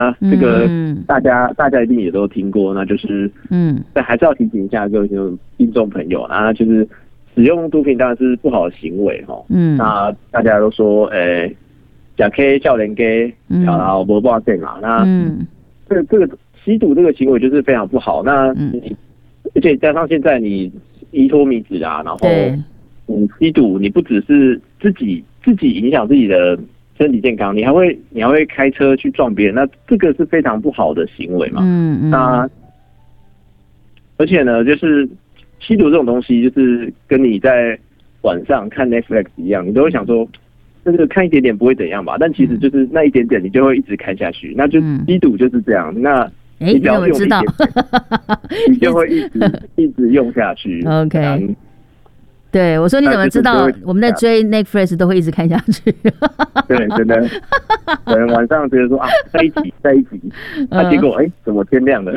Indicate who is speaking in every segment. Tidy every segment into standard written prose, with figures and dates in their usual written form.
Speaker 1: 啊，这个大家一定也都听过，那就是但还是要提醒一下各位听众朋友啊，就是使用毒品当然是不好的行为哈。那大家都说，假 K 叫人 K， 然后不报警嘛。那这个吸毒这个行为就是非常不好。那而且加上现在你依托米脂啊，然后吸毒，你不只是自己影响自己的身体健康，你还会开车去撞别人，那这个是非常不好的行为嘛。那而且呢，就是吸毒这种东西，就是跟你在晚上看 Netflix 一样，你都会想说，这个看一点点不会怎样吧？但其实就是那一点点，你就会一直看下去。那就吸毒就是这样。那你只要用一点点，你就会一直用下去。
Speaker 2: OK。对，我说你怎么知道我们在追 Netflix 都会一直看下去？
Speaker 1: 对，真的，可能晚上觉得说啊，在一起，结果怎么天亮了？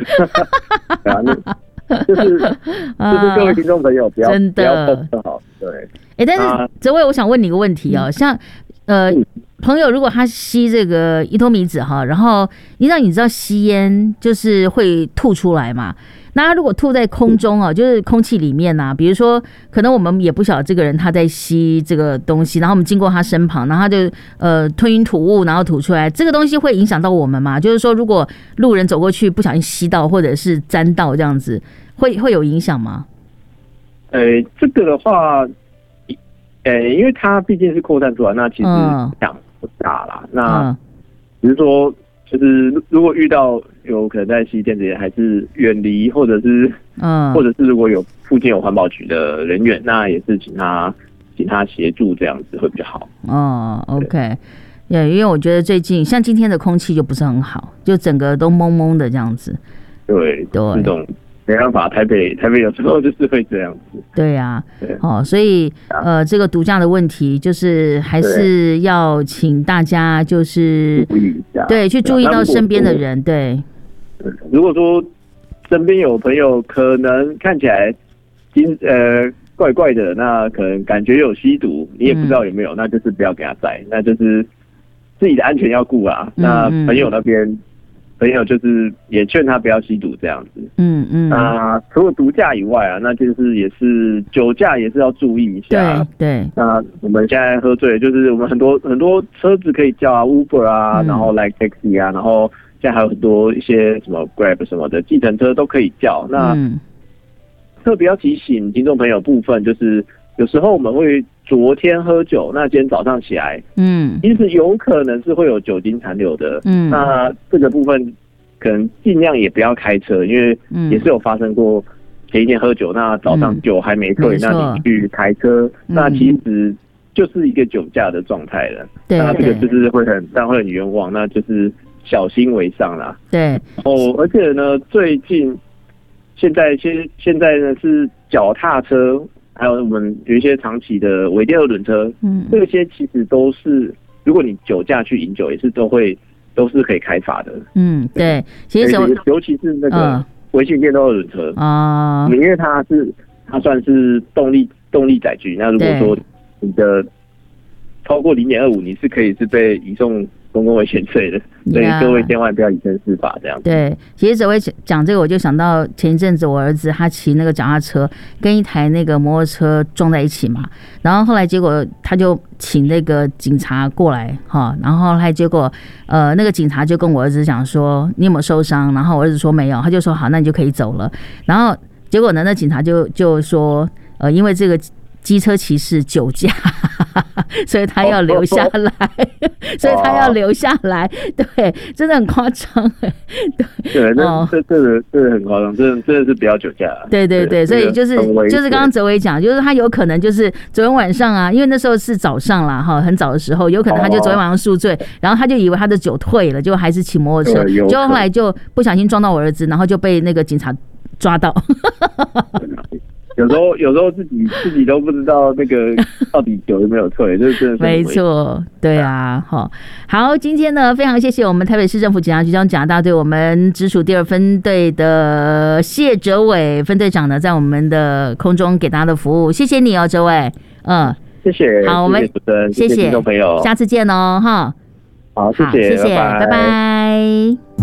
Speaker 1: 就是各位听众朋友不要碰就好。对，
Speaker 2: 但是哲伟，我想问你一个问题哦，像朋友如果他吸这个依托米脂哈，然后你知道吸烟就是会吐出来嘛？那他如果吐在空中啊，就是空气里面啊，比如说可能我们也不晓得这个人他在吸这个东西，然后我们经过他身旁，然后他就吞云吐雾，然后吐出来，这个东西会影响到我们吗？就是说如果路人走过去不小心吸到或者是沾到这样子，会有影响吗？
Speaker 1: 这个的话，因为它毕竟是扩散出来，那其实量不大啦。那只是说，就是如果遇到有可能在吸电子烟，还是远离，或者是如果有附近有环保局的人员，那也是请他协助，这样子会比较好。
Speaker 2: OK， 因为我觉得最近像今天的空气就不是很好，就整个都蒙蒙的这样子。
Speaker 1: 对，这种没办法，台北有时候就是会这样子。
Speaker 2: 对啊，所以这个毒驾的问题，就是还是要请大家就是
Speaker 1: 注意一下，
Speaker 2: 对，去注意到身边的人。对，
Speaker 1: 如果说身边有朋友可能看起来怪怪的，那可能感觉有吸毒，你也不知道有没有，那就是不要给他载，那就是自己的安全要顾啊。那朋友那边。朋友就是也劝他不要吸毒这样子。那除了毒驾以外啊，那就是也是酒驾也是要注意一下。
Speaker 2: 对。
Speaker 1: 那我们现在喝醉，就是我们很多车子可以叫啊 ，Uber 啊，然后 like taxi 啊，然后现在还有很多一些什么 Grab 什么的计程车都可以叫。那特别要提醒听众朋友部分，就是有时候我们会昨天喝酒，那今天早上起来，其实有可能是会有酒精残留的。那这个部分可能尽量也不要开车，因为也是有发生过前一天喝酒，那早上酒还没退，那你去开车，那其实就是一个酒驾的状态了。那这个就是会很冤枉，那就是小心为上啦。
Speaker 2: 对。
Speaker 1: 而且呢，最近现在呢是脚踏车。还有我们有一些长期的微电二轮车，这些其实都是，如果你酒驾去饮酒，也是都是可以开罚的。
Speaker 2: 对，其实
Speaker 1: 尤其是那个微型电动二轮车因为它算是动力载具，那如果说你的超过0.25，你是可以是被移送公共危险罪的，所以各位千万不要以身试法这样子。
Speaker 2: 对，其实只会讲这个，我就想到前一阵子我儿子他骑那个脚踏车跟一台那个摩托车撞在一起嘛，然后后来结果他就请那个警察过来然后后来结果那个警察就跟我儿子讲说你有没有受伤，然后我儿子说没有，他就说好，那你就可以走了。然后结果呢，那警察就说因为这个机车骑士酒驾，所以他要留下来，所以他要留下来，对，真的很夸张，
Speaker 1: 对，那这个很夸张，真的是不要酒驾。
Speaker 2: 对，所以就是刚刚哲伟讲，就是他有可能就是昨天晚上啊，因为那时候是早上啦，很早的时候，有可能他就昨天晚上宿醉，然后他就以为他的酒退了，就还是骑摩托车，就后来就不小心撞到我儿子，然后就被那个警察抓到。
Speaker 1: 有时候自己都不知道那个到底酒有没有退，这真的是
Speaker 2: 没错，对啊，好，今天呢非常谢谢我们台北市政府警察局长警察大队我们直属第2分队的谢哲伟分队长呢，在我们的空中给大家的服务，谢谢你哦，哲伟，
Speaker 1: 谢谢，
Speaker 2: 好，我们
Speaker 1: 谢谢听众朋友，
Speaker 2: 下次见哦，
Speaker 1: 好，谢谢，
Speaker 2: 拜拜。